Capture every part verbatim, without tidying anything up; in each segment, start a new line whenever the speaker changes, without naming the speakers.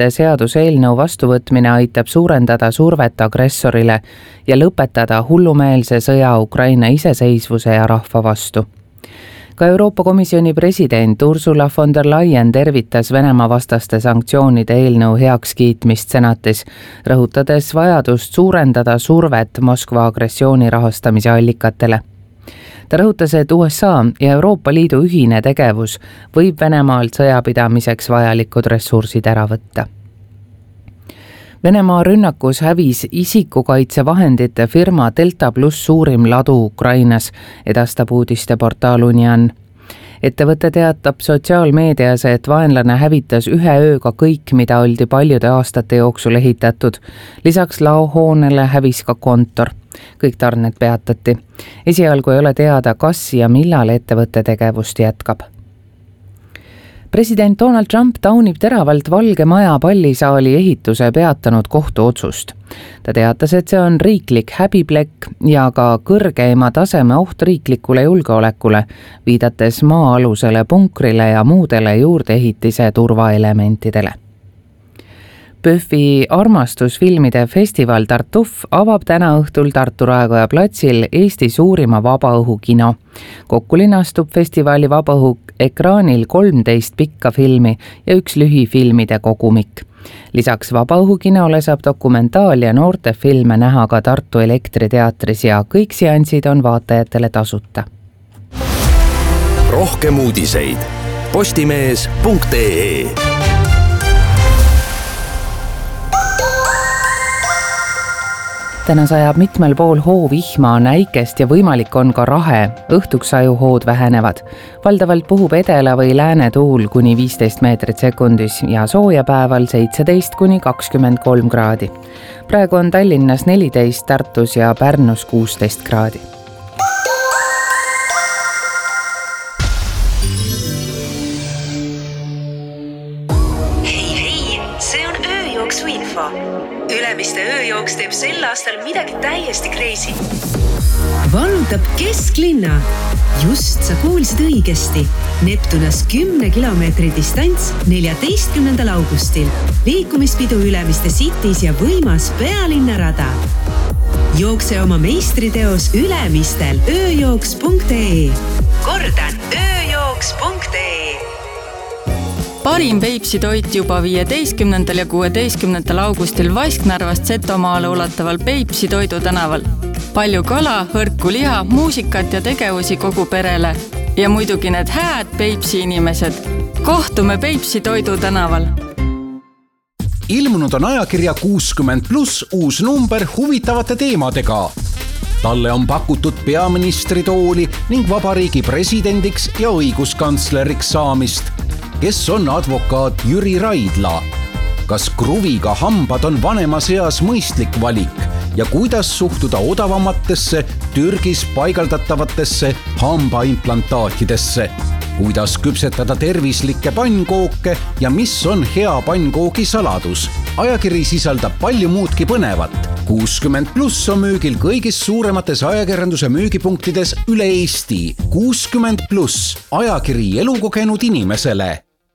seaduseelnõu vastuvõtmine aitab suurendada survet agressorile ja lõpetada hullumeelse sõja Ukraina iseseisvuse ja rahva vastu. Ka Euroopa Komisjoni president Ursula von der Leyen tervitas Venemaa vastaste sanktsioonide eelnõu heakskiitmist senatis, rõhutades vajadust suurendada survet Moskva agressiooni rahastamise allikatele. Ta rõhutas, et U S A ja Euroopa Liidu ühine tegevus võib Venemaalt sõjapidamiseks vajalikud ressursid ära võtta. Venemaa rünnakus hävis isikukaitsevahendite firma Delta Plus suurim ladu Ukrainas, edastab uudisteportaal Union. Ettevõte teatab sotsiaalmeedias, et vaenlane hävitas ühe ööga kõik, mida oldi paljude aastate jooksul ehitatud. Lisaks laohoonele hävis ka kontor. Kõik tarned peatati. Esialgu ei ole teada, kas ja millal ettevõtte tegevust jätkab. President Donald Trump taunib teravalt Valge Maja pallisaali ehituse peatanud kohtuotsust. Ta teatas, et see on riiklik häbiplekk ja ka kõrgeima taseme oht riiklikule julgeolekule, viidates maa-alusele punkrile ja muudele juurdeehitise turvaelementidele. Pöhvi armastusfilmide festival Tartuf avab täna õhtul Tartu Raekoja platsil Eesti suurima vabaõhukino. Kokku linastub festivali vabaõhu ekraanil kolmteist pikka filmi ja üks lühifilmide kogumik. Lisaks vabaõhukinole saab dokumentaal- ja noortefilme näha ka Tartu Elektriteatris ja kõik seansid on vaatajatele tasuta.
Rohkem uudiseid postimees punkt ee.
Täna sajab mitmel pool hoovihma, näikest ja võimalik on ka rahe. Õhtuks ajuhood vähenevad. Valdavalt puhub edela või lääne tuul kuni viisteist meetrit sekundis ja sooja päeval seitseteist kuni kakskümmend kolm kraadi. Praegu on Tallinnas neliteist, Tartus ja Pärnus kuusteist kraadi.
Hei, hei, see on ööjooksu info. Ülemiste ööjooks teeb sel aastal midagi täiesti crazy. Vallutab kesklinna. Just sa kuulsid õigesti. Neptunas kümne kilomeetri distants neljateistkümnendal augustil. Liikumispidu Ülemiste Cities ja võimas pealinnarada. Jookse oma meistriteos Ülemistel ööjooks punkt ee. Kordan, ööjooks punkt ee.
Parim Peipsi toit juba viieteistkümnendal ja kuueteistkümnendal augustil Vasknarvast Setomaale ulataval Peipsi toidu tänaval. Palju kala, hõrku liha, muusikat ja tegevusi kogu perele. Ja muidugi need hääd Peipsi inimesed. Kohtume Peipsi toidu tänaval.
Ilmunud on ajakirja kuuskümmend pluss uus number huvitavate teemadega. Talle on pakutud peaministri tooli ning vabariigi presidendiks ja õiguskantsleriks saamist. Kes on advokaat Jüri Raidla? Kas kruviga hambad on vanemas eas mõistlik valik ja kuidas suhtuda odavamatesse Türgis paigaldatavatesse hambaimplantaatidesse? Kuidas küpsetada tervislikke pannkooke ja mis on hea pannkoogi saladus? Ajakiri sisaldab palju muudki põnevat. kuuskümmend pluss on müügil kõigis suuremates ajakirjanduse müügipunktides üle Eesti. kuuskümmend pluss, ajakiri elukogenud inimesele.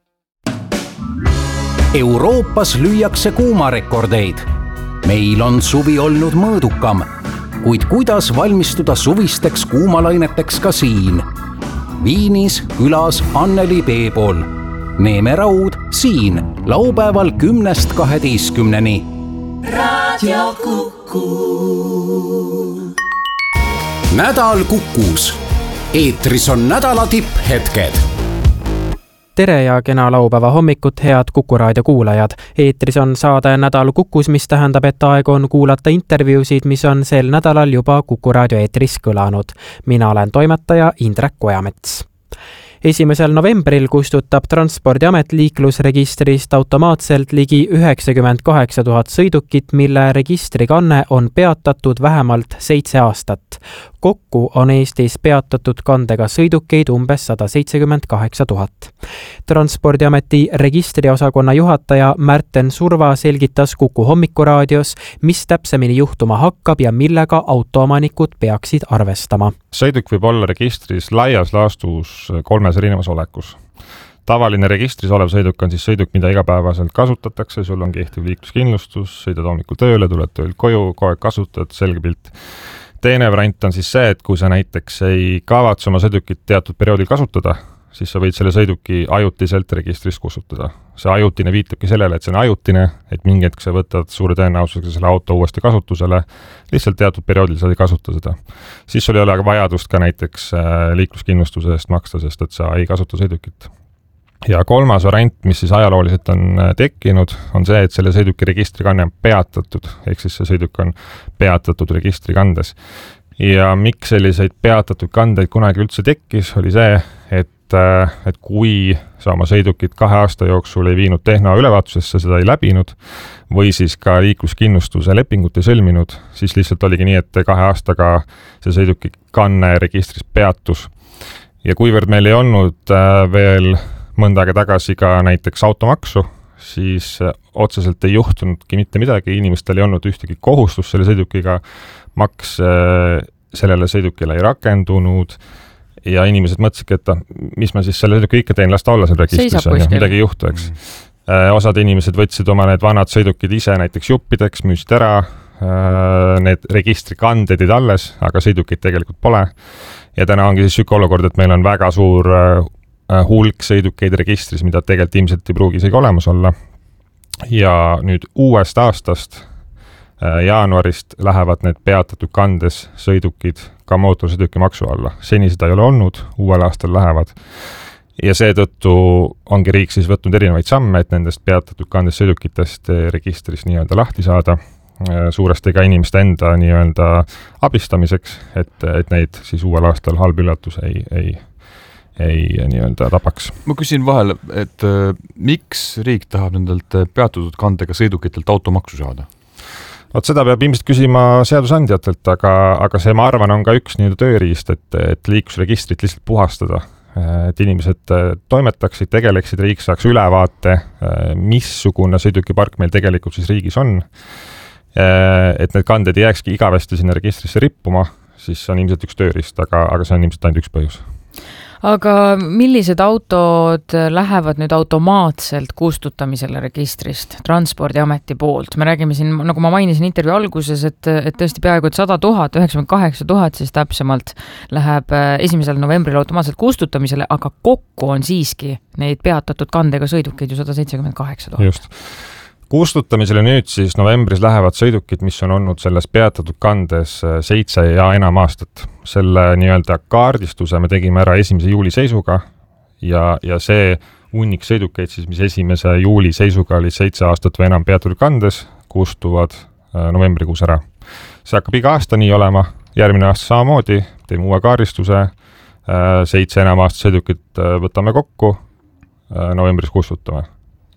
Euroopas lüüakse kuumarekordeid. Meil on suvi olnud mõõdukam, kuid kuidas valmistuda suvisteks kuumalaineteks ka siin? Viinis külas Anneli Peebol. Neeme Raud siin laupäeval kümnest kaheteistkümneni.
Radio Kuku.
Nädal Kukus. Eetris on nädala tipphetked.
Tere ja kena laupäeva hommikut, head Kuku raadio kuulajad. Eetris on saade Nädal Kukus, mis tähendab, et aeg on kuulata intervjuusid, mis on sel nädalal juba Kuku raadio eetris kõlanud. Mina olen toimetaja Indrek Kojamets. Esimesel novembril kustutab Transpordiamet liiklusregistrist automaatselt ligi üheksakümmend kaheksa tuhat sõidukit, mille registrikanne on peatatud vähemalt seitse aastat. Kokku on Eestis peatatud kandega sõidukeid umbes sada seitsekümmend kaheksa tuhat. Transpordiameti registriosakonna juhataja Märten Surva selgitas Kuku hommikuraadios, mis täpsemini juhtuma hakkab ja millega autoomanikud peaksid arvestama.
Sõiduk võib olla registris laias laastus kolmes erinevas olekus. tavaline registris olev sõiduk on siis sõiduk, mida igapäevaselt kasutatakse, sul on kehtiv liikluskindlustus, sõidad hommikul tööle, tuled tööl koju, kogu aeg kasutad, selge pilt. Teine variant on siis see, et kui sa näiteks ei kavatse oma sõidukit teatud perioodil kasutada, siis sa võid selle sõiduki ajutiselt registrist kustutada. See ajutine viitabki sellele, et see on ajutine, et mingi hetk sa võtad suure tõenäosusega selle auto uuesti kasutusele, lihtsalt teatud perioodil sa ei kasuta seda. Siis sul ei ole vajadust ka näiteks liikluskindlustuse eest maksta, sest et sa ei kasuta sõidukit. Ja kolmas variant, mis siis ajalooliselt on tekkinud, on see, et selle sõiduki registrikanne on peatatud, ehk siis see sõiduk on peatatud registrikandes. Ja miks selliseid peatatud kandeid kunagi üldse tekkis, oli see, et et kui sa oma sõidukit kahe aasta jooksul ei viinud tehno ülevaatusesse, seda ei läbinud, või siis ka liikluskindlustuse lepingut ei sõlminud, siis lihtsalt oligi nii, et kahe aastaga see sõiduki kanne registris peatus. Ja kuivõrd meil ei olnud veel mõnda aega tagasi ka näiteks automaksu, siis otseselt ei juhtunudki mitte midagi, inimestel ei olnud ühtegi kohustust selle sõidukiga, maks sellele sõidukile ei rakendunud, ja inimesed mõtlesidki, et mis ma siis selle sõiduki ikka teen, las ta olla seal registris, midagi ei juhtu, eks. Mm. Osad inimesed võtsid oma need vanad sõidukid ise näiteks juppideks, müüsid ära, need registrikanded olid alles, aga sõidukid tegelikult pole. Ja täna ongi siis süke olukord, et meil on väga suur hulk sõidukeid registris, mida tegelikult ilmselt ei pruugi isegi olemas olla. Ja nüüd uuest aastast, jaanuarist lähevad need peatatud kandes sõidukid ka mootorsõiduki maksu alla. Seni seda ei ole olnud, uuel aastal lähevad. Ja seetõttu ongi riik siis võtnud erinevaid samme, et nendest peatatud kandes sõidukitest registris nii-öelda lahti saada, suuresti ka inimeste enda nii-öelda abistamiseks, et, et neid siis uuel aastal halb üllatus ei, ei, ei nii-öelda tapaks.
Ma küsin vahel, et äh, miks riik tahab nendelt peatatud kandega sõidukitelt automaksu saada?
Oot, seda peab ilmselt küsima seadusandjatelt, aga, aga see, ma arvan, on ka üks nii-öelda tööriist, et, et liiklusregistrit lihtsalt puhastada, et inimesed toimetaksid, tegeleksid, riik saaks ülevaate, missugune sõidukipark meil tegelikult siis riigis on, et need kanded ei jääkski igavesti sinna registrisse rippuma, siis on ilmselt üks tööriist, aga, aga see on ilmselt ainult üks põhjus.
Aga millised autod lähevad nüüd automaatselt kustutamisele registrist Transpordiameti poolt? Me räägime siin, nagu ma mainisin intervjuu alguses, et, et tõesti peaaegu et sada tuhat, üheksakümmend kaheksa tuhat siis täpsemalt läheb esimesel novembril automaatselt kustutamisele, aga kokku on siiski neid peatatud kandega sõidukeid ju sada seitsekümmend kaheksa tuhat.
Just. Kustutamisele nüüd siis novembris lähevad sõidukid, mis on olnud selles peatatud kandes seitse ja enam aastat. Selle nii-öelda kaardistuse me tegime ära esimese juuli seisuga ja, ja see hunnik sõidukeid, siis, mis esimese juuli seisuga oli seitse aastat või enam peatatud kandes, kustuvad novembrikuus ära. See hakkab iga aasta nii olema, järgmine aasta samamoodi, teeme uue kaardistuse, seitse enam aastat sõidukit võtame kokku, novembris kustutame.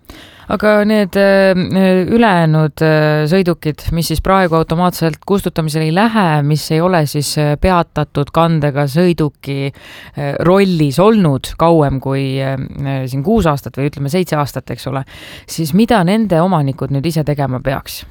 Aga need ülejäänud sõidukid, mis siis praegu automaatselt kustutamisel ei lähe, mis ei ole siis peatatud kandega sõiduki rollis olnud kauem kui siin kuus aastat või ütleme seitse aastat, eks ole, siis mida nende omanikud nüüd ise tegema peaks?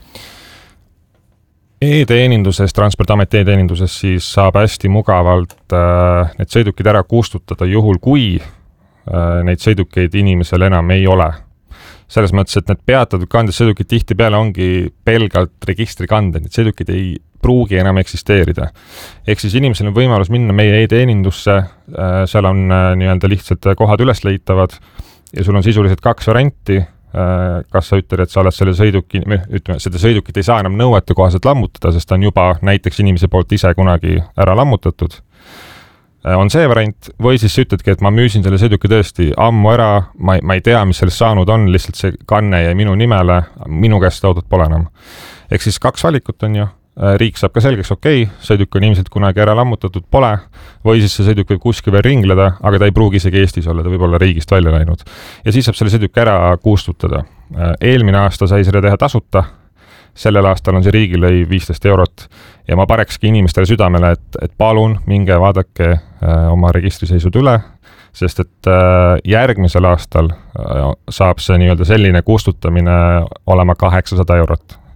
E-teeninduses, Transpordiameti e-teeninduses siis saab hästi mugavalt need sõidukid ära kustutada juhul, kui neid sõidukeid inimesel enam ei ole. Selles mõttes, et need peatatud kandes sõidukid tihti peale ongi pelgalt registrikanded, need sõidukid ei pruugi enam eksisteerida. Ehk siis inimesel on võimalus minna meie e-teenindusse, seal on nii-öelda lihtsalt kohad üles leitavad ja sul on sisuliselt kaks varianti, kas sa ütled, et sa oled selle sõiduki, ütleme, seda sõidukit ei saa enam nõuete kohaselt lammutada, sest ta on juba näiteks inimese poolt ise kunagi ära lammutatud. On see variant, või siis ütledki, et ma müüsin selle sõiduki tõesti ammu ära, ma ei, ma ei tea, mis sellest saanud on, lihtsalt see kanne jäi minu nimele, minu käest autot pole enam. Ehk siis kaks valikut on ju, riik saab ka selgeks, okei, okay, sõiduk on ilmselt kunagi ära lammutatud pole, või siis see sõiduk võib kuskil veel ringleda, aga ta ei pruugi isegi Eestis olla, ta võib olla riigist välja läinud. Ja siis saab selle sõiduk ära kustutada. Eelmine aasta sai seda teha tasuta, sellel aastal on see riigilõi viisteist eurot ja ma parekski inimestele südamele, et, et palun minge vaadake äh, oma registriseisud üle, sest et äh, järgmisel aastal äh, saab see nii-öelda selline kustutamine olema kaheksasada eurot.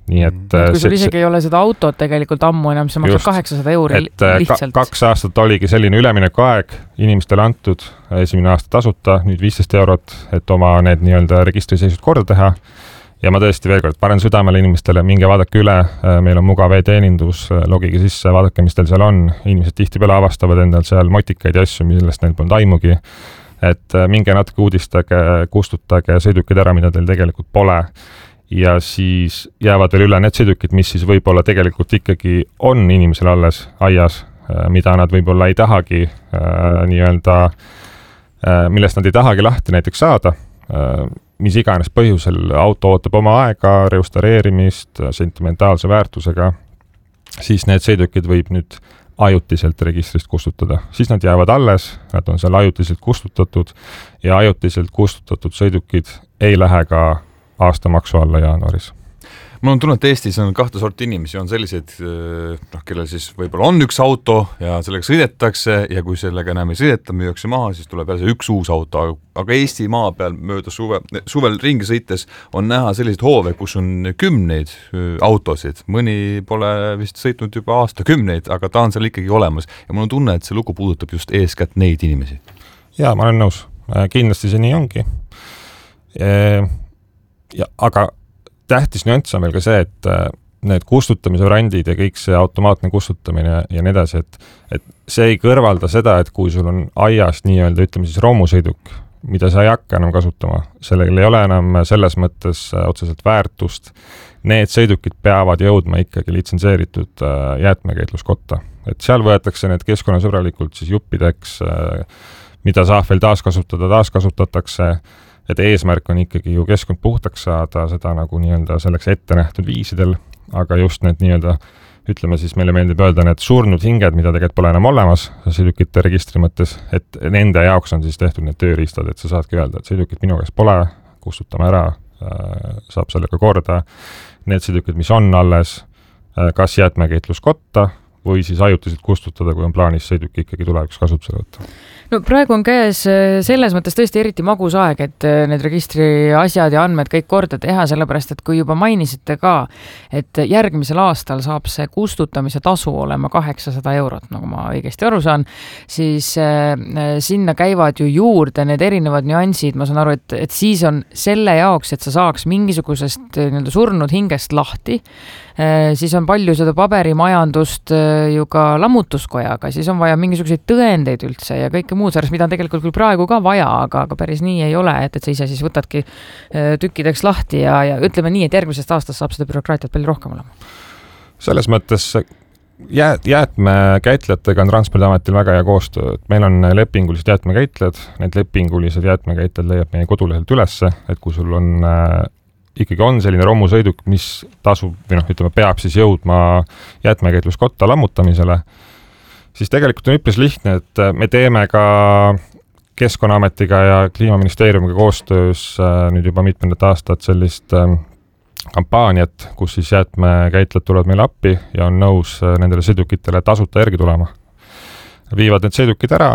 nii et
kui sul isegi ei ole seda autot tegelikult ammu enam, see maksab kaheksasada euri lihtsalt.
Kaks aastat oligi selline ülemineku aeg inimestele antud, esimene aasta tasuta, nüüd viisteist eurot, et oma need nii-öelda registriseisud korda teha. Ja ma tõesti veel kord panen südamele inimestele, minge vaadake üle, meil on mugav e-teenindus, logige sisse, vaadake, mis teil seal on. Inimesed tihti peale avastavad endal seal motikaid ja asju, millest neil polnud aimugi. Et minge natuke uudistage, kustutage sõidukid ära, mida teil tegelikult pole. Ja siis jäävad veel üle need sõidukid, mis siis võib-olla tegelikult ikkagi on inimesel alles aias, mida nad võib-olla ei tahagi äh, nii-öelda, äh, millest nad ei tahagi lahti näiteks saada, äh, mis iganes põhjusel auto ootab oma aega, restaureerimist, sentimentaalse väärtusega, siis need sõidukid võib nüüd ajutiselt registrist kustutada. Siis nad jäävad alles, nad on seal ajutiselt kustutatud ja ajutiselt kustutatud sõidukid ei lähe ka aastamaksu alla jaanuaris.
Mul on tunne, et Eestis on kahte sorti inimesi, on sellised, noh, kellel siis võib-olla on üks auto ja sellega sõidetakse ja kui sellega enam ei sõideta, müüakse maha, siis tuleb jälle see üks uus auto, aga Eesti maa peal mööda suve, suvel ringi sõites on näha selliseid hoove, kus on kümneid autosid, mõni pole vist sõitnud juba aasta kümneid, aga ta on seal ikkagi olemas ja mul on tunne, et see lugu puudutab just eeskätt neid inimesi.
Jaa, ma olen nõus. Kindlasti see nii ongi. Ja, aga tähtis nüanss on veel ka see, et need kustutamise variandid ja kõik see automaatne kustutamine ja nii edasi, et, et see ei kõrvalda seda, et kui sul on aias nii-öelda, ütleme siis romusõiduk, mida sa ei hakka enam kasutama, sellel ei ole enam selles mõttes otseselt väärtust, need sõidukid peavad jõudma ikkagi litsenseeritud jäätmekäitluskotta. Et seal võetakse need keskkonnasõbralikult siis juppideks, mida saab veel taaskasutada, taaskasutatakse, et eesmärk on ikkagi ju keskkond puhtaks saada, seda nagu nii-öelda selleks ette nähtud viisidel, aga just need nii-öelda, ütleme siis meile meeldib öelda, need surnud hinged, mida tegelikult pole enam olemas sõidukite registri mõttes, et nende jaoks on siis tehtud need tööriistad, et sa saadki öelda, et sõidukit minu käes pole, kustutame ära, saab sellega korda, need sõidukid, mis on alles, kas jäätmekäitluskotta või siis ajutiselt kustutada, kui on plaanis sõiduki ikkagi tulevikus kasutusele võtta.
No praegu on käes selles mõttes tõesti eriti magus aeg, et need registri asjad ja andmed kõik korda teha, sellepärast, et kui juba mainisite ka, et järgmisel aastal saab see kustutamise tasu olema kaheksasada eurot, nagu ma õigesti aru saan, siis sinna käivad ju juurde need erinevad nüansid, ma saan aru, et, et siis on selle jaoks, et sa saaks mingisugusest nii-öelda surnud hingest lahti, siis on palju seda paberimajandust ju ka lammutuskojaga, siis on vaja mingisuguseid tõendeid üldse ja kõike muud sellest, mida on tegelikult küll praegu ka vaja, aga, aga päris nii ei ole, et, et sa ise siis võtadki tükkideks lahti ja, ja ütleme nii, et järgmisest aastast saab seda bürokraatiat palju rohkem olema.
Selles mõttes jäät, jäätmekäitlejatega on Transpordiametil väga hea koostöö, et meil on lepingulised jäätmekäitlejad, need lepingulised jäätmekäitlejad leiab meie kodulehelt ülesse, et kui sul on ikkagi on selline romusõiduk, mis tasub või noh, ütleme, peab siis jõudma jäätmekäitluskotta lammutamisele, siis tegelikult on üpris lihtne, et me teeme ka Keskkonnaametiga ja Kliimaministeeriumiga koostöös nüüd juba mitmendat aastat sellist kampaaniat, kus siis jäätmekäitlejad tulevad meile appi ja on nõus nendele sõidukitele tasuta järgi tulema. Viivad need sõidukid ära,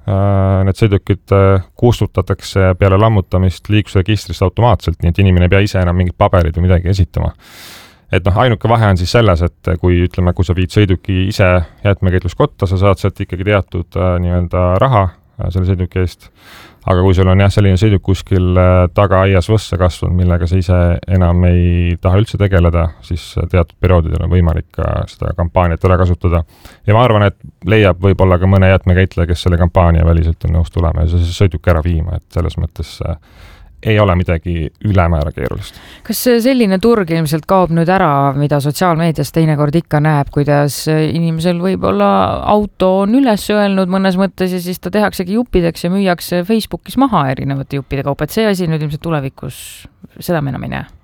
need sõidukid kustutatakse peale lammutamist liiklusregistrist automaatselt, nii et inimene ei pea ise enam mingid paberid või midagi esitama. Et noh, ainuke vahe on siis selles, et kui ütleme, kui sa viid sõiduki ise jäätmekäitluskotta, sa saad sealt ikkagi teatud äh, nii-öelda raha äh, selle sõiduki eest, aga kui sul on jah, selline sõiduk kuskil äh, taga aias võssa kasvanud, millega sa ise enam ei taha üldse tegeleda, siis teatud perioodidel on võimalik ka seda kampaaniat ära kasutada. Ja ma arvan, et leiab võib-olla ka mõne jäätmekäitleja, kes selle kampaania väliselt on nõus tulema ja see sõiduk ära viima, et selles mõttes äh, ei ole midagi ülemäära keerulist.
Kas selline turg ilmselt kaob nüüd ära, mida sotsiaalmeedias teinekord ikka näeb, kuidas inimesel võib-olla auto on üles öelnud mõnes mõttes ja siis ta tehaksegi juppideks ja müüakse Facebookis maha erinevate juppide kaupa, et see asi nüüd ilmselt tulevikus, seda me enam ei näe?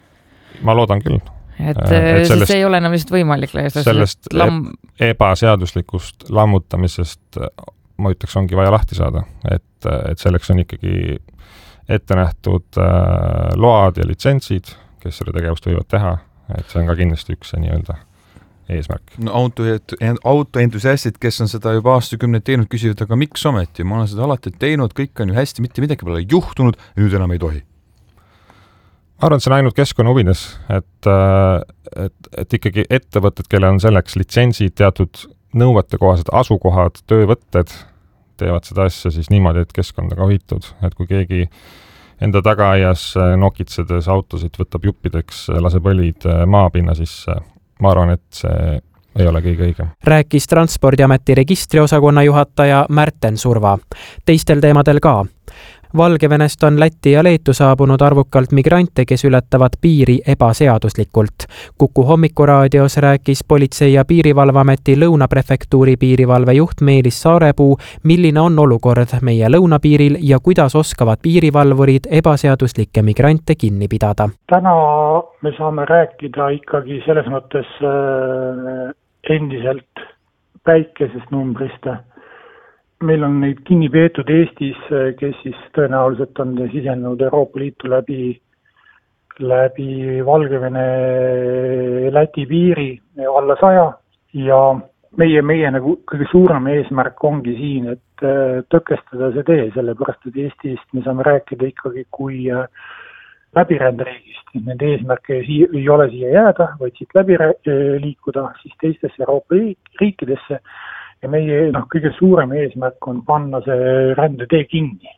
Ma loodan küll.
Et, et sellest, see ei ole enam lihtsalt võimalik.
Sellest lam... ebaseaduslikust lammutamisest ma ütleks ongi vaja lahti saada, et, et selleks on ikkagi ette nähtud äh, load ja litsentsid, kes selle tegevust võivad teha, et see on ka kindlasti üks see nii-öelda eesmärk.
No auto, autoentusiastid, kes on seda juba aastakümneid teinud, küsivad, aga miks ometi? Ma olen seda alati teinud, kõik on ju hästi, mitte midagi pole juhtunud ja nüüd enam ei tohi.
Ma arvan, et see on ainult keskkonna huvides, et, et, et ikkagi ettevõtted, kelle on selleks litsentsid, teatud nõuete kohased asukohad, töövõtted, teevad seda asja siis niimoodi, et keskkond on ka hoitud, et kui keegi enda tagaaias nokitsedes autosid võtab juppideks, laseb õlid maapinna sisse, ma arvan, et see ei ole kõige õigem.
Rääkis Transpordiameti registriosakonna juhataja Märten Surva. Teistel teemadel ka. Valgevenest on Läti ja Leetu saabunud arvukalt migrante, kes ületavad piiri ebaseaduslikult. Kuku hommikuraadios rääkis Politsei- ja Piirivalveameti Lõunaprefektuuri piirivalvejuht Meelis Saarepuu, milline on olukord meie lõunapiiril ja kuidas oskavad piirivalvurid ebaseaduslikke migrante kinni pidada.
Täna me saame rääkida ikkagi selles mõttes endiselt päikesest numbrist. Meil on neid kinni peetud Eestis, kes siis tõenäoliselt on sisenenud Euroopa Liitu läbi, läbi Valgevene Läti piiri alla saja ja meie, meie nagu kõige suurem eesmärk ongi siin, et tõkestada see tee, sellepärast et Eestist me saame rääkida ikkagi kui läbiränderiigist. Nende eesmärk ei, ei ole siia jääda, vaid siit läbi liikuda siis teistesse Euroopa riikidesse. Ja meie noh, kõige suurem eesmärk on panna see rändetee kinni,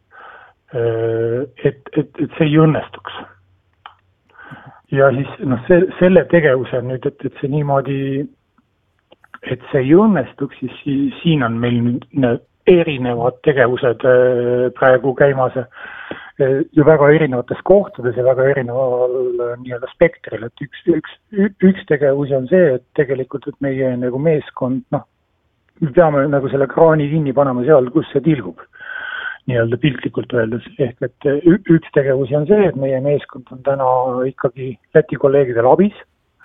et, et, et see ei õnnestuks. Ja siis noh, see, selle tegevuse nüüd, et, et see niimoodi, et see ei õnnestuks, siis siin on meil nüüd erinevad tegevused praegu käimas ja väga erinevates kohtades ja väga erineval nii-öelda spektril. Et üks, üks, üks tegevus on see, et tegelikult et meie nagu meeskond, noh, me peame nagu selle kraani kinni panema seal, kus see tilgub, nii-öelda piltlikult öeldes. Ehk et üks tegevusi on see, et meie meeskond on täna ikkagi Läti kolleegidel abis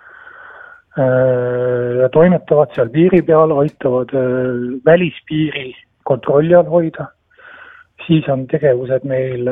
ja toimetavad seal piiri peal, aitavad välispiiri kontrolli all hoida. Siis on tegevused meil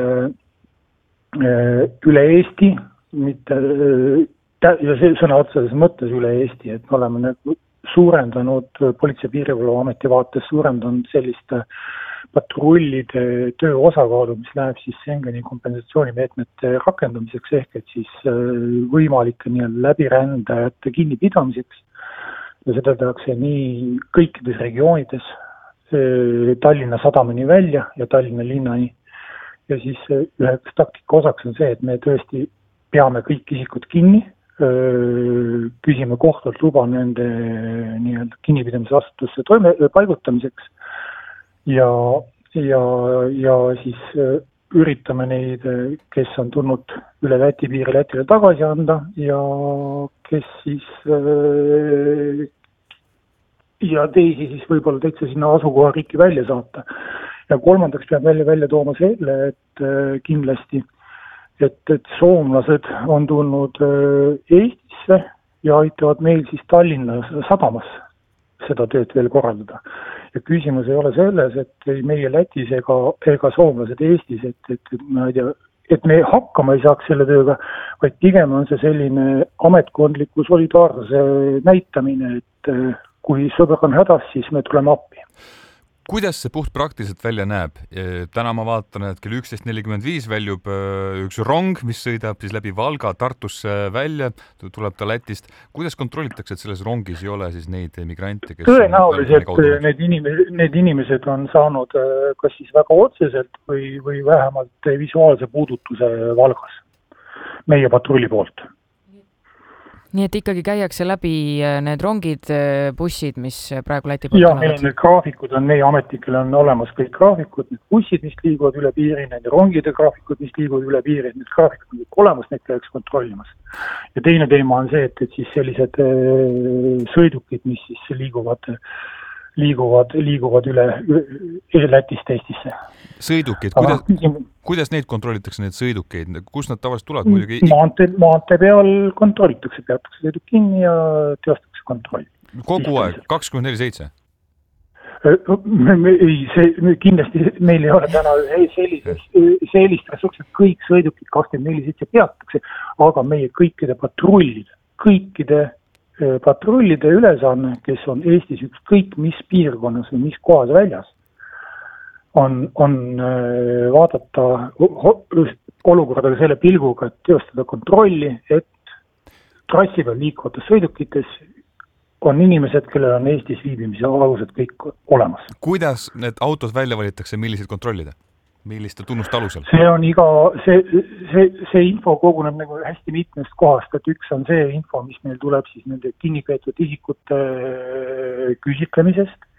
üle Eesti, mitte, ja see sõna otseses mõttes üle Eesti, et me oleme nagu suurendanud Politsei- ja Piirivalveameti vaates suurendanud selliste patrullide töö osakaalu, mis läheb siis Schengeni kompensatsioonimeetmete rakendamiseks ehk et siis võimalike nii-öelda läbirändajate kinnipidamiseks. Ja seda tehakse nii kõikides regioonides, Tallinna sadamani välja ja Tallinna linnani. Ja siis üheks taktika osaks on see, et me tõesti peame kõik isikud kinni, küsime kohtult luba nende nii-öelda kinnipidamise asutusse toime, paigutamiseks ja, ja, ja siis üritame neid, kes on tulnud üle Läti piiri Lätile tagasi anda ja kes siis ja teisi siis võib-olla täitsa sinna asukoha riiki välja saata. Ja kolmandaks peab välja välja tooma selle, et kindlasti Et, et soomlased on tulnud Eestisse ja aitavad meil siis Tallinna sadamas seda tööd veel korraldada. Ja küsimus ei ole selles, et meie Lätis ega, ega soomlased Eestis, et, et, et, ma ei tea, et me hakkama ei saaks selle tööga, vaid pigem on see selline ametkondliku solidaarsuse näitamine, et kui sõber on hädas, siis me tuleme appi.
Kuidas see puht praktiliselt välja näeb? Täna ma vaatan, et kell üksteist nelikümmend viis väljub üks rong, mis sõidab siis läbi Valga Tartusse välja, tuleb ta Lätist. Kuidas kontrollitakse, et selles rongis ei ole siis neid migrante? Kes
tõenäoliselt need, inimesed, need inimesed on saanud kas siis väga otseselt või, või vähemalt visuaalse puudutuse Valgas meie patrulli poolt.
Nii et ikkagi käiakse läbi need rongid, bussid, mis praegu Läti poolt
ja, meil on need graafikud, on meie ametnikel on olemas kõik graafikud, need bussid, mis liiguvad üle piiri, need rongide graafikud, mis liiguvad üle piiri, need graafikud on olemas, need käiks kontrollimas. Ja teine teema on see, et, et siis sellised sõidukid, mis siis liiguvad, liiguvad, liiguvad üle, üle Lätist Eestisse.
Sõidukid, kuidas, kuidas neid kontrollitakse, need sõidukeid, kus nad tavaliselt tulevad muidugi?
Maante, maante peal kontrollitakse, peatakse sõiduk kinni ja teostatakse kontroll.
Kogu aeg, kakskümmend neli seitse?
Ei, see, kindlasti meil ei ole täna sellisest, sellist ressurssi, et kõik sõidukid kakskümmend neli seitse peatakse, aga meie kõikide patrullide, kõikide patrullide ülesanne, kes on Eestis ükskõik mis piirkonnas või mis kohas väljas, on, on vaadata olukordaga selle pilguga, et teostada kontrolli, et trassi peal liikuvates sõidukites on inimesed, kellel on Eestis viibimise alused kõik olemas.
Kuidas need autod välja valitakse, millised kontrollida? Milliste tunnuste alusel?
See on iga, see, see, see info koguneb nagu hästi mitmest kohast, et üks on see info, mis meil tuleb siis nende kinnipeetud isikute küsitlemisest.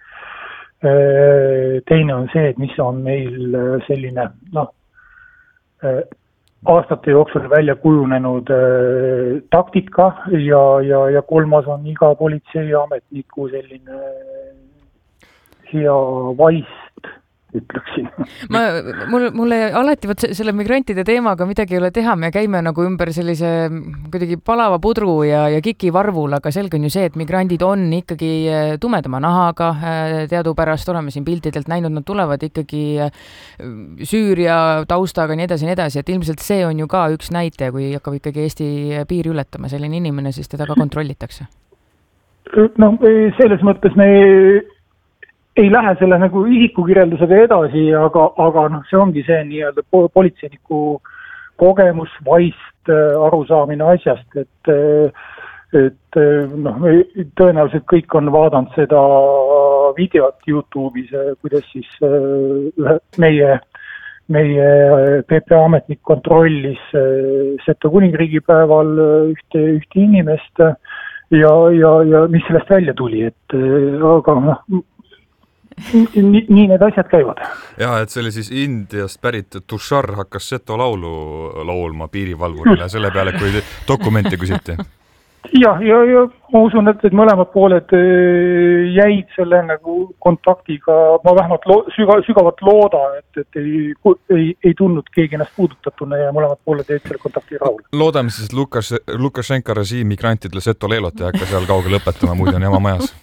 Teine on see, et mis on meil selline, noh, aastate jooksul välja kujunenud äh, taktika ja, ja, ja kolmas on iga politseiametniku selline hea vaist, ütleksin.
Ma, mul, mulle alati võt selle migrantide teemaga midagi ei ole teha, me käime nagu ümber sellise kuidagi palava pudru ja, ja kiki varvul, aga selge on ju see, et migrandid on ikkagi tumedama nahaga, teadupärast oleme siin pildidelt näinud, nad tulevad ikkagi Süüria taustaga nii edasi, nii edasi, et ilmselt see on ju ka üks näite, kui hakkab ikkagi Eesti piiri ületama selline inimene, siis teda ka kontrollitakse.
No selles mõttes me ei lähe selle nagu isikukirjeldusega edasi, aga, aga noh, see ongi see nii-öelda politseiniku kogemus, vaist, arusaamine asjast, et, et noh, tõenäoliselt kõik on vaadanud seda videot YouTube'is, kuidas siis meie, meie P P A ametnik kontrollis Seto kuningriigi päeval ühte, ühte inimest ja, ja, ja mis sellest välja tuli, et aga noh, Nii, nii need asjad käivad.
Ja, et see oli siis Indiast pärit Tushar hakkas Seto laulu laulma piirivalvurile selle peale, kui dokumente küsiti.
Ja, ja, ja ma usun, et, et mõlemad pooled jäid selle nagu kontaktiga, ma vähemalt lo, süga, sügavalt looda, et, et ei, ei, ei tundnud keegi ennast puudutatuna ja mõlemad pooled jäid selle kontakti rahul.
Loodame siis, et Lukas, Lukašenka režiim migrantidele Seto leelot ja hakka seal kaugel õpetama, muidu on jama majas.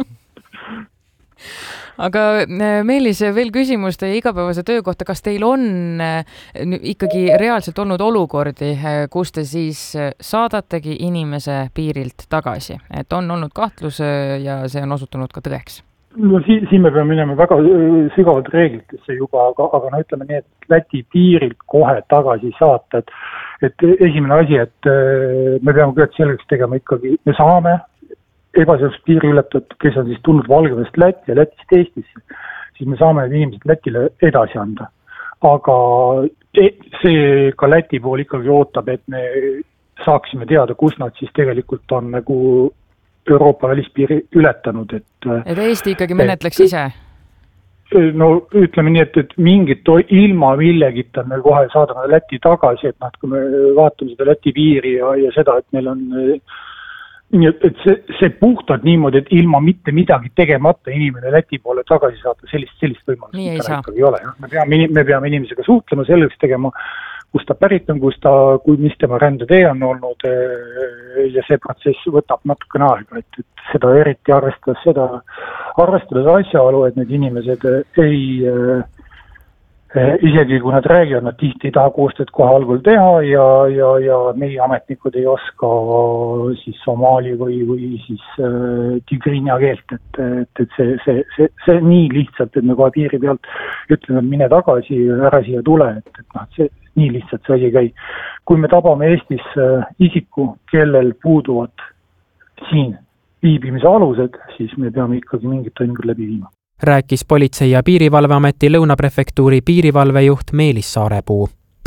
Aga Meelis, veel küsimus teie igapäevase töö kohta, kas teil on ikkagi reaalselt olnud olukordi, kus te siis saadategi inimese piirilt tagasi, et on olnud kahtlus ja see on osutunud ka tõeks?
No siin, siin me peame minema väga sügavalt reeglitesse juba, aga, aga no ütleme nii, et Läti piirilt kohe tagasi saata, et, et esimene asi, et me peame kõik selleks tegema ikkagi, me saame ebaseadus piiri ületatud, kes on siis tulnud Valgevest Lätti ja Lätist Eestisse, siis me saame need inimesed Lätile edasi anda. Aga see ka Läti pool ikkagi ootab, et me saaksime teada, kus nad siis tegelikult on nagu Euroopa välispiiri ületanud. Et,
et Eesti ikkagi menetleks et, ise?
No ütleme nii, et, et mingit ilma millegita me kohe saadame Läti tagasi, et noh, kui me vaatame seda Läti piiri ja, ja seda, et meil on nii, et see, see puhtalt niimoodi, et ilma mitte midagi tegemata inimene Läti poole tagasi saata, sellist, sellist võimalust ikkagi ei ole. Me peame, me peame inimesega suhtlema, selleks tegema, kus ta pärit on, kus ta, kui mis tema rändetee on olnud ja see protsess võtab natukene aega, et, et seda eriti arvestades seda, arvestades asjaolu, et need inimesed ei isegi kui nad räägivad, nad tihti ei taha koostööd kohe algul teha ja, ja, ja meie ametnikud ei oska siis somaali või, või siis äh, tigrinia keelt, et, et, et see, see, see, see nii lihtsalt, et me kohe piiri pealt ütleme, mine tagasi, ära siia tule, et, et noh, see nii lihtsalt see asi käi. Kui me tabame Eestis äh, isiku, kellel puuduvad siin viibimise alused, siis me peame ikkagi mingit toimingud läbi viima.
Rääkis Politsei- ja Piirivalveameti Lõunaprefektuuri piirivalvejuht Meelis Saarepuu.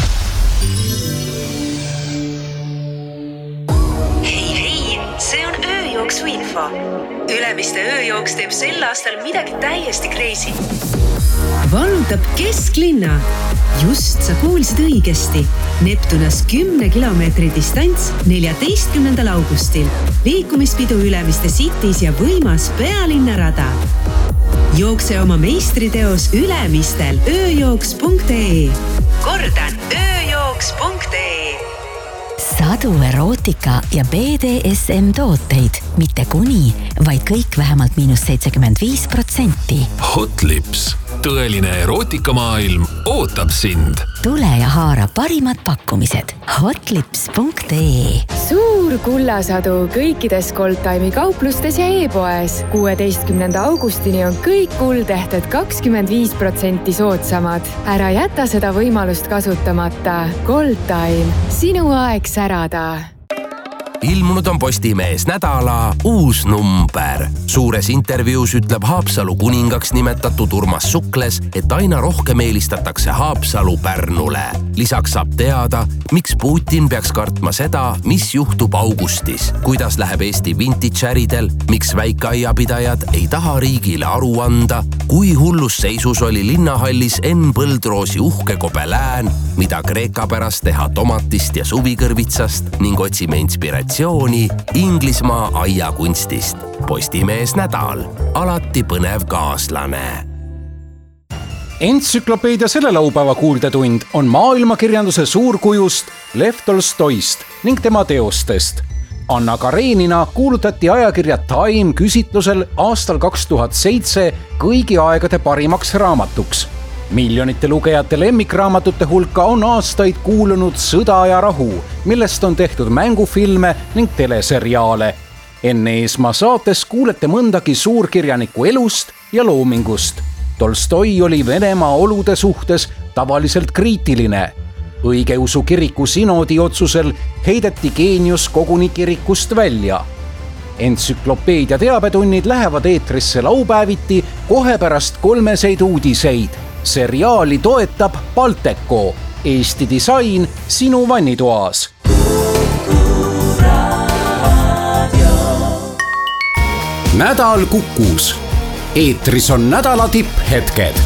Hei, hei, see on ööjooksu info. Ülemiste ööjooks teeb sel aastal midagi täiesti crazy. Vallutab kesklinna. Just sa kuulsid õigesti. Neptunas kümne kilomeetri distants neljateistkümnendal augustil. Liikumispidu Ülemiste Cities ja võimas pealinnarada. Jookse oma meistriteos Ülemistel ööjooks punkt ee. Kordan, ööjooks punkt ee.
Sadu erootika ja B D S M tooteid, mitte kuni, vaid kõik vähemalt miinus seitsekümmend viis protsenti.
Hotlips, tõeline erootikamaailm ootab sind.
Tule ja haara parimad pakkumised. Hotlips punkt ee.
Suur suur kullasadu kõikides Goldtime'i kauplustes ja e-poes. kuueteistkümnenda augustini on kõik kuldehted kakskümmend viis protsenti soodsamad. Ära jäta seda võimalust kasutamata. Goldtime, sinu aeg särada.
Ilmunud on Postimees nädala uus number. Suures intervjuus ütleb Haapsalu kuningaks nimetatud Urmas Sukles, et aina rohkem eelistatakse Haapsalu Pärnule. Lisaks saab teada, miks Putin peaks kartma seda, mis juhtub augustis, kuidas läheb Eesti vintage-äridel, miks väikeaiapidajad ei taha riigile aru anda, kui hullus seisus oli linnahallis Enn Põldroosi uhke Kobelään, mida Kreeka pärast teha tomatist ja suvikõrvitsast ning otsime inspiratsiooni Inglismaa aiakunstist. Postimees nädal. Alati põnev kaaslane.
Entsüklopeedia selle laupäeva kuuldetund on maailmakirjanduse suurkujust Lev Tolstoist ning tema teostest. Anna Karenina kuulutati ajakirja Time küsitlusel aastal kaks tuhat seitse kõigi aegade parimaks raamatuks. Miljonite lugejate lemmikraamatute hulka on aastaid kuulunud Sõda ja rahu, millest on tehtud mängufilme ning teleseriaale. Enne Eesmaa saates kuulete mõndagi suurkirjaniku elust ja loomingust. Tolstoi oli Venemaa olude suhtes tavaliselt kriitiline. Õigeusu kiriku sinodi otsusel heideti geenius koguni kirikust välja. Entsüklopeedia teabetunnid lähevad eetrisse laupäeviti kohe pärast kolmeseid uudiseid. Seriaali toetab Balteco, Eesti disain sinu vannitoas. Nädal Kukus. Eetris on nädala tipphetked.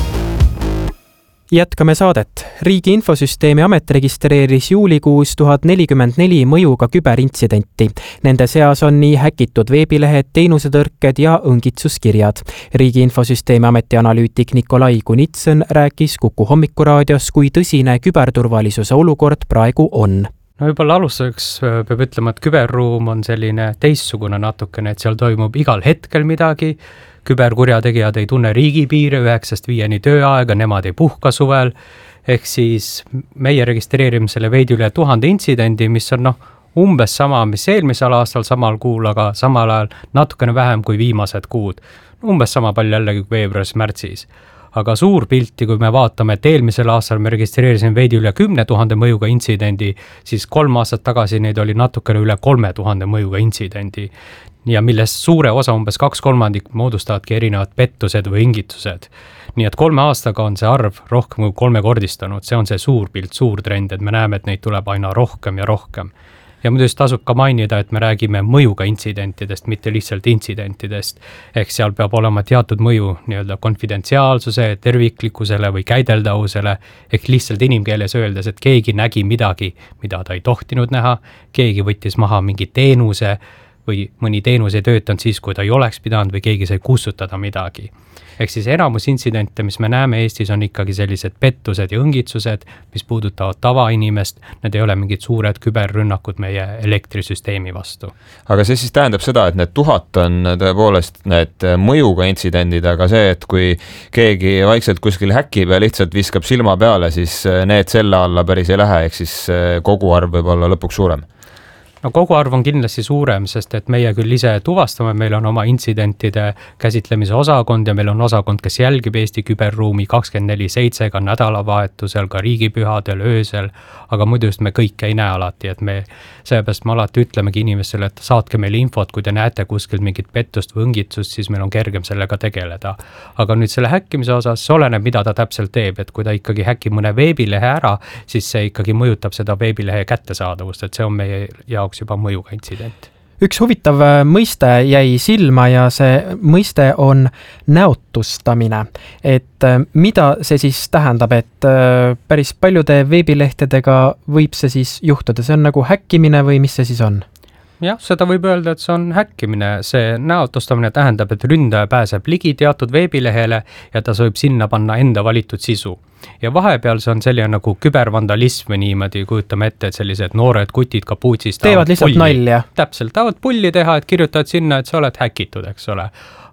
Jätkame saadet. Riigi Infosüsteemi Amet registreeris juulikuus tuhat nelikümmend neli mõjuga küberintsidenti. Nende seas on nii häkitud veebilehed, teenusetõrked ja õngitsuskirjad. Riigi Infosüsteemi Ameti analüütik Nikolai Kunitsen rääkis Kuku hommikuraadios, kui tõsine küberturvalisuse olukord praegu on.
No juba alustuseks peab ütlema, et küberruum on selline teistsugune natukene, et seal toimub igal hetkel midagi. Küberkurjategijad ei tunne riigipiire üheksast viieni tööaega, nemad ei puhka suvel. Ehk siis meie registreerime selle veidi üle tuhande intsidendi, mis on noh, umbes sama, mis eelmisel aastal samal kuul, aga samal ajal natukene vähem kui viimased kuud. Umbes sama palju jällegi veebruaris, märtsis. Aga suur pilti, kui me vaatame, et eelmisel aastal me registreerisime veidi üle kümne tuhande mõjuga intsidendi, siis kolm aastat tagasi neid oli natukene üle kolme tuhande mõjuga intsidendi. Ja millest suure osa umbes kaks kolmandik moodustavadki erinevad pettused või ingitused. Nii et kolme aastaga on see arv rohkem kui kolmekordistanud. See on see suur pilt, suur trend, et me näeme, et neid tuleb aina rohkem ja rohkem. Ja muidugi tasub ka mainida, et me räägime mõjuga intsidentidest, mitte lihtsalt intsidentidest. Ehk seal peab olema teatud mõju nii-öelda konfidentsiaalsuse, terviklikkusele või käideldavusele, ehk lihtsalt inimkeeles öeldes, et keegi nägi midagi, mida ta ei tohtinud näha, keegi võttis maha mingi teenuse või mõni teenus ei töötanud siis, kui ta ei oleks pidanud või keegi sai kustutada midagi. Ehk siis enamus intsidente, mis me näeme Eestis, on ikkagi sellised pettused ja õngitsused, mis puudutavad tavainimest, need ei ole mingid suured küberrünnakud meie elektrisüsteemi vastu.
Aga see siis tähendab seda, et need tuhat on tõepoolest need mõjuga intsidendid, aga see, et kui keegi vaikselt kuskil häkib ja lihtsalt viskab silma peale, siis need selle alla päris ei lähe, ehk siis kogu arv võib olla lõpuks suurem.
No kogu arv on kindlasti suurem, sest et meie küll ise tuvastame, meil on oma intsidentide käsitlemise osakond ja meil on osakond, kes jälgib Eesti küberruumi kakskümmend neli seitse ka nädalavahetusel, ka riigipühadel, öösel, aga muidu just me kõike ei näe alati, et me seepärast me alati ütlemegi inimestele, et saatke meile infot, kui te näete kuskilt mingit pettust või õngitsust, siis meil on kergem sellega tegeleda. Aga nüüd selle häkkimise osas oleneb, mida ta täpselt teeb, et kui ta ikkagi häkib mõne veebilehe ära, siis see ikkagi mõjutab seda veebilehe kättesaadavust, et see on meie ja juba mõjuga intsident.
Üks huvitav mõiste jäi silma ja see mõiste on näotustamine. Et mida see siis tähendab, et päris paljude veebilehtedega võib see siis juhtuda? See on nagu häkkimine või mis see siis on?
Jah, seda võib öelda, et see on häkkimine. See näotustamine tähendab, et ründaja pääseb ligi teatud veebilehele ja ta võib sinna panna enda valitud sisu. Ja vahepeal see on selline nagu kübervandalism või niimoodi, kujutame ette, et sellised noored kutid kapuutsis
teevad lihtsalt pulli. Nalja.
Täpselt, tahavad pulli teha, et kirjutavad sinna, et sa oled häkitud, eks ole.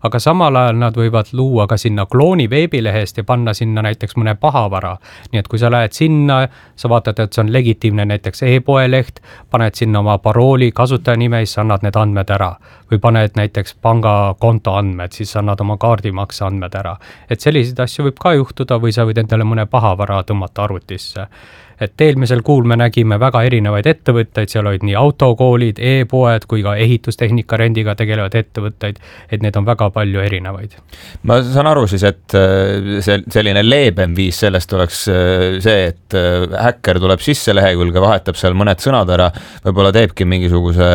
aga samal ajal nad võivad luua ka sinna klooni veebilehest ja panna sinna näiteks mõne pahavara. Nii et kui sa lähed sinna, sa vaatad, et see on legitiimne näiteks e-poe leht, paned sinna oma parooli, kasutajanime, siis annad need andmed ära. Või paned näiteks pangakonto andmed, siis annad oma kaardimakse andmed ära. Et selliseid asju võib ka juhtuda või sa võid endale mõne pahavara tõmmata arvutisse. Et eelmisel kuul me nägime väga erinevaid ettevõtteid, seal olid nii autokoolid, e-poed kui ka ehitustehnika rendiga tegelevad ettevõtteid, et need on väga palju erinevaid.
Ma saan aru siis, et see, selline leebem viis sellest oleks see, et häkker tuleb sisse lehekülge, vahetab seal mõned sõnad ära, võib-olla teebki mingisuguse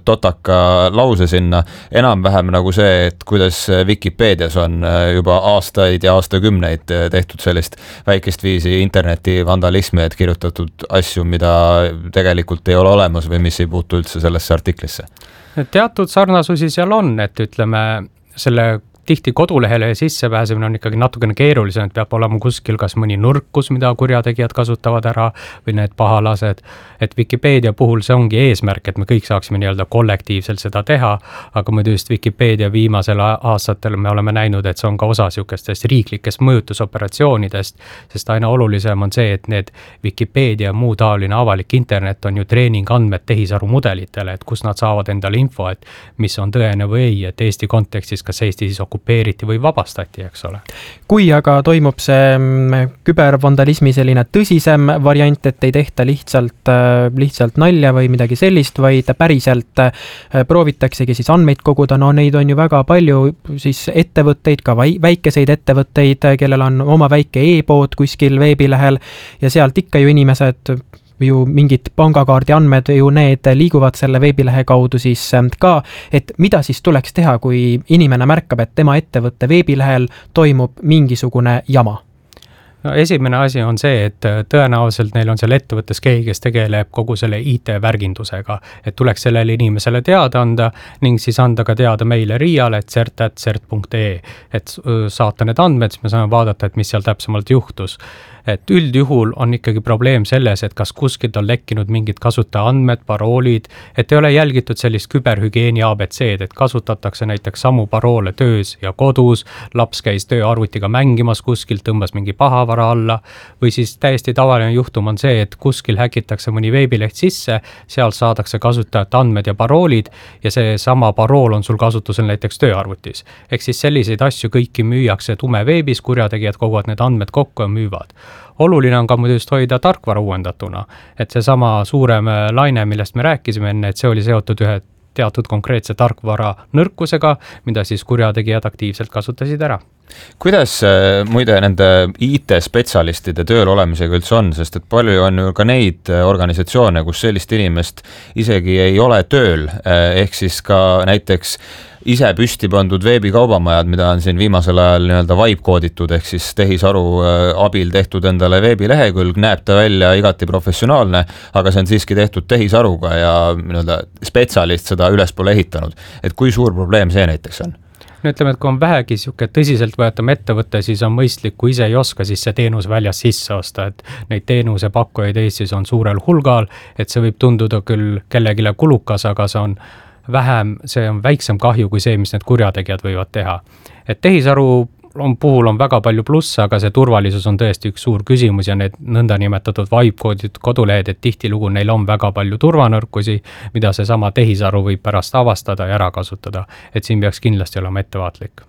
totaka lause sinna, enam-vähem nagu see, et kuidas Vikipeedias on juba aastaid ja aastakümneid tehtud sellist väikest viisi interneti vandalismi, et kirjutada asju, mida tegelikult ei ole olemas või mis ei puutu üldse sellesse artiklisse.
Teatud sarnasusi seal on, et ütleme, selle tihti kodulehele sisse pääsemine on ikkagi natukene keerulisem, et peab olema kuskil kas mõni nurkus, mida kurjategijad kasutavad ära või need pahalased. Et Wikipeedia puhul see ongi eesmärk, et me kõik saaksime nii-öelda kollektiivselt seda teha, aga muidu just Wikipeedia viimasel aastatel me oleme näinud, et see on ka osa siukestest riiklikest mõjutusoperatsioonidest, sest aina olulisem on see, et need Wikipeedia ja muu taoline avalik internet on ju treeningandmed tehisaru mudelitele, et kus nad saavad endale info, et mis on tõene või ei, et Eesti kontekstis, kas Eesti siis okupeeriti või vabastati, eks ole.
Kui aga toimub see kübervandalismi selline tõsisem variant, et ei tehta lihtsalt, lihtsalt nalja või midagi sellist, vaid päriselt proovitaksegi siis andmeid koguda, no neid on ju väga palju siis ettevõtteid, ka väikeseid ettevõtteid, kellel on oma väike e-pood kuskil veebilehel ja sealt ikka ju inimesed ju mingid pangakaardi andmed ju need liiguvad selle veebilehe kaudu siis ka, et mida siis tuleks teha, kui inimene märkab, et tema ettevõtte veebilehel toimub mingisugune jama?
No esimene asi on see, et tõenäoliselt neil on seal ettevõttes keegi, kes tegeleb kogu selle I T-värgindusega, et tuleks sellele inimesele teada anda ning siis anda ka teada meile Riiale, et cert at cert punkt ee, et saata need andmed, siis me saame vaadata, et mis seal täpsemalt juhtus. Et üldjuhul on ikkagi probleem selles, et kas kuskilt on lekkinud mingid kasutaja andmed, paroolid, et ei ole jälgitud sellist küberhügieeni A B C-d, et kasutatakse näiteks samu paroole töös ja kodus, laps käis tööarvutiga mängimas kuskilt, tõmbas mingi pahavara alla, või siis täiesti tavaline juhtum on see, et kuskil häkitakse mõni veebileht sisse, seal saadakse kasutajate andmed ja paroolid ja see sama parool on sul kasutusel näiteks tööarvutis. Ehk siis selliseid asju kõiki müüakse tume veebis, kurjategijad koguvad need andmed kokku ja müüvad. Oluline on ka muidu just hoida tarkvara uuendatuna, et see sama suurem laine, millest me rääkisime enne, et see oli seotud ühe teatud konkreetse tarkvara nõrkusega, mida siis kurjategijad aktiivselt kasutasid ära.
Kuidas muide nende I T-spetsialistide tööl olemisega üldse on, sest et palju on ju ka neid organisatsioone, kus sellist inimest isegi ei ole tööl, ehk siis ka näiteks ise püsti pandud veebikaubamajad, mida on siin viimasel ajal nii-öelda vibe-kooditud, ehk siis tehisaru abil tehtud endale veebilehekülg, näeb ta välja igati professionaalne, aga see on siiski tehtud tehisaruga ja nii-öelda spetsialist seda ülespoole ehitanud. Et kui suur probleem see näiteks on?
No ütleme, et kui on vähegi siuke tõsiselt võetam ettevõte, siis on mõistlik, kui ise ei oska, siis see teenus väljas sisse osta, et neid teenuse pakkujaid Eestis on suurel hulgal, et see võib tunduda küll kellegile kulukas, aga see on vähem, see on väiksem kahju kui see, mis need kurjategijad võivad teha. Et tehisaru on, puhul on väga palju plusse, aga see turvalisus on tõesti üks suur küsimus ja need nõnda nimetatud vibe-koodid kodulehed, et tihtilugu neil on väga palju turvanõrkusi, mida see sama tehisaru võib pärast avastada ja ära kasutada. Et siin peaks kindlasti olema ettevaatlik.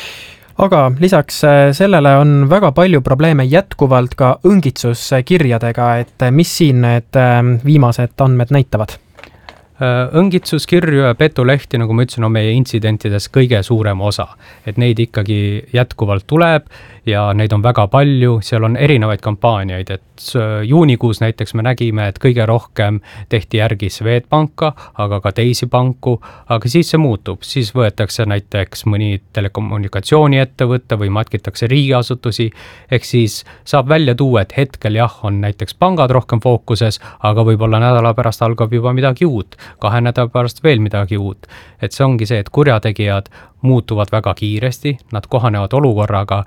Aga lisaks sellele on väga palju probleeme jätkuvalt ka õngitsuskirjadega, et mis siin need viimased andmed näitavad?
Õngitsuskirju ja petulehti, nagu ma ütlesin, on meie intsidentides kõige suurem osa, et neid ikkagi jätkuvalt tuleb ja neid on väga palju, seal on erinevaid kampaaniaid, et juunikuus näiteks me nägime, et kõige rohkem tehti järgi Swedbanka, aga ka teisi panku, aga siis see muutub, siis võetakse näiteks mõni telekommunikatsiooniettevõtte või matkitakse riigiasutusi, ehk siis saab välja tuua, et hetkel jah, on näiteks pangad rohkem fookuses, aga võib-olla nädala pärast algab juba midagi uut, kahe nädala pärast veel midagi uut. Et see ongi see, et kurjategijad muutuvad väga kiiresti, nad kohanevad olukorraga ja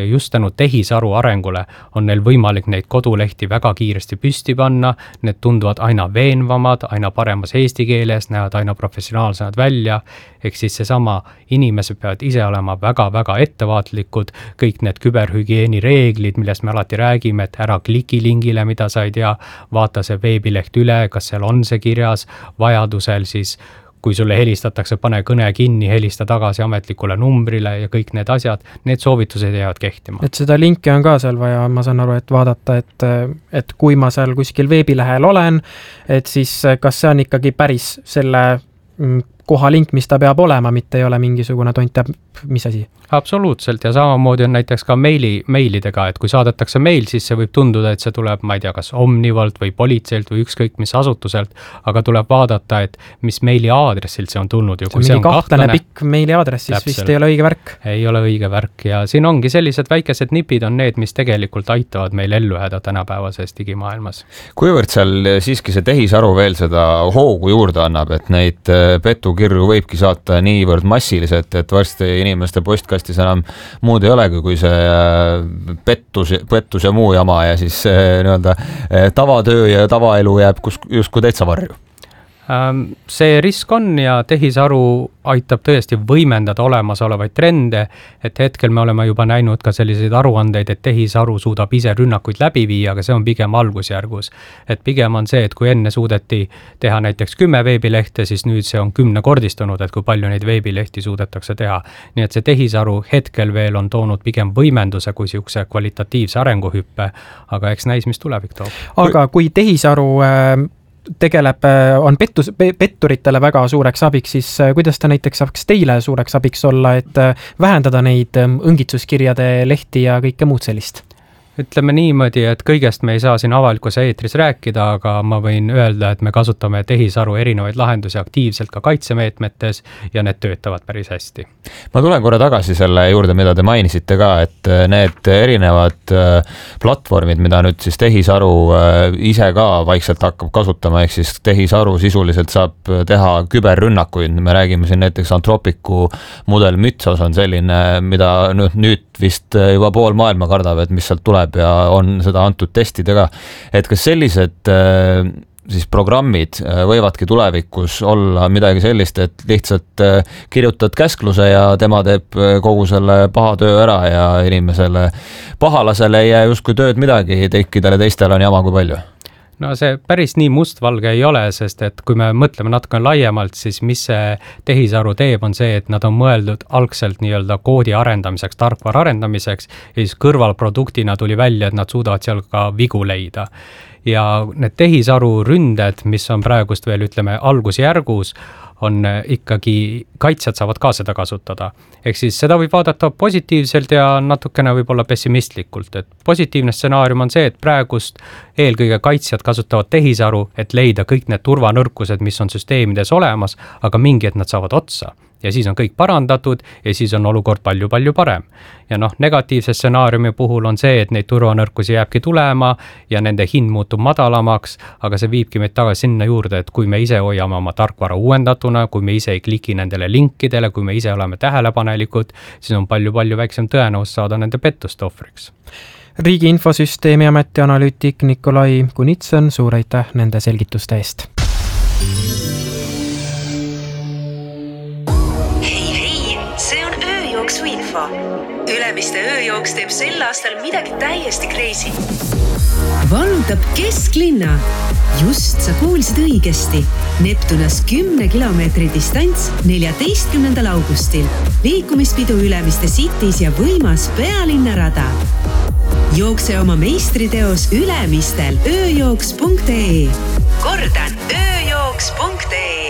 just tänu tehisaru arengule on neil võimalik neid kodulehti väga kiiresti püsti panna, need tunduvad aina veenvamad, aina paremas eesti keeles, näevad aina professionaalsemad välja, ehk siis seesama inimesed peavad ise olema väga-väga ettevaatlikud, kõik need küberhügieeni reeglid, millest me alati räägime, et ära kliki lingile, mida sa ei tea, vaata see veebileht üle, kas seal on see kirjas, vajadusel siis kui sulle helistatakse, pane kõne kinni, helista tagasi ametlikule numbrile ja kõik need asjad, need soovitused jäävad kehtima.
Et seda linki on ka seal vaja, ma saan aru, et vaadata, et, et kui ma seal kuskil veebilehel olen, et siis kas see on ikkagi päris selle kohalink, mis ta peab olema, mitte ei ole mingisugune tont teab, mis asi?
Absoluutselt ja samamoodi on näiteks ka meili, meilidega, et kui saadetakse meil, siis see võib tunduda, et see tuleb, ma ei tea, kas Omnivalt või politseilt või ükskõik mis asutuselt, aga tuleb vaadata, et mis meili aadressilt see on tulnud.
See on mingi kahtlane pikk meili aadress, siis vist ei ole õige värk.
Ei ole õige värk ja siin ongi sellised väikesed nipid on need, mis tegelikult aitavad meil ellu jääda tänapäevases digimaailmas.
Kuivõrd seal siiski see tehisaru veel seda hoogu juurde annab, et neid petukirju võibki saata niivõrd massiliselt, et varsti inimeste postkastis enam muud ei olegi, kui see pettus, pettus ja muu jama ja siis nii-öelda tavatöö ja tavaelu jääb kus, justkui täitsa varju.
See risk on ja tehisaru aitab tõesti võimendada olemasolevaid trende, et hetkel me oleme juba näinud ka selliseid aruandeid, et tehisaru suudab ise rünnakuid läbi viia, aga see on pigem algusjärgus. Et pigem on see, et kui enne suudeti teha näiteks kümme veebilehte, siis nüüd see on kümnekordistunud, et kui palju neid veebilehti suudetakse teha. Nii et see tehisaru hetkel veel on toonud pigem võimenduse kui siukse kvalitatiivse arenguhüppe, aga eks näis, mis tulevik toob.
Aga kui tehisaru äh... tegeleb, on pettus, petturitele väga suureks abiks, siis kuidas ta näiteks saaks teile suureks abiks olla, et vähendada neid õngitsuskirjade lehti ja kõike muud sellist?
Ütleme niimoodi, et kõigest me ei saa siin avalikus eetris rääkida, aga ma võin öelda, et me kasutame tehisaru erinevaid lahendusi aktiivselt ka kaitsemeetmetes ja need töötavad päris hästi.
Ma tulen korra tagasi selle juurde, mida te mainisite ka, et need erinevad platvormid, mida nüüd siis tehisaru ise ka vaikselt hakkab kasutama, ehk siis tehisaru sisuliselt saab teha küberrünnakuid. Me räägime siin näiteks Anthropicu mudel Mythos on selline, mida nüüd vist juba pool maailma kardab, et mis sealt tuleb ja on seda antud testidega. Et kas sellised siis programmid võivadki tulevikus olla midagi sellist, et lihtsalt kirjutad käskluse ja tema teeb kogu selle paha töö ära ja inimesele pahalasele ei jää justkui tööd midagi, tekkidele teistele on jama kui palju?
No see päris nii mustvalge ei ole, sest et kui me mõtleme natuke laiemalt, siis mis see tehisaru teeb on see, et nad on mõeldud algselt nii-öelda koodi arendamiseks, tarkvara arendamiseks ja siis kõrvalproduktina tuli välja, et nad suudavad seal ka vigu leida. Ja need tehisaru ründed, mis on praegust veel ütleme algusjärgus, on ikkagi, kaitsjad saavad ka seda kasutada. Ehk siis seda võib vaadata positiivselt ja natukene võib olla pessimistlikult. Et positiivne stsenaarium on see, et praegust eelkõige kaitsjad kasutavad tehisaru, et leida kõik need turvanõrkused, mis on süsteemides olemas, aga mingi, et nad saavad otsa. Ja siis on kõik parandatud ja siis on olukord palju-palju parem. Ja noh, negatiivse stsenaariumi puhul on see, et neid turvanõrkusi jääbki tulema ja nende hind muutub madalamaks, aga see viibki meid tagasi sinna juurde, et kui me ise hoiame oma tarkvara uuendatuna, kui me ise ei kliki nendele linkidele, kui me ise oleme tähelepanelikud, siis on palju-palju väiksem tõenäosus saada nende pettuste ohvriks.
Riigi Infosüsteemi Ameti analüütik Nikolai Kunitsen, suur aitäh nende selgituste eest.
Ülemiste ööjooks teeb sel aastal midagi täiesti crazy. Vallutab kesklinna. Just sa kuulsid õigesti. Neptunas kümne kilomeetri distants neljateistkümnendal augustil. Liikumispidu Ülemiste Cities ja võimas pealinnarada. Jookse oma meistriteos Ülemistel ööjooks punkt ee. Kordan, ööjooks punkt ee.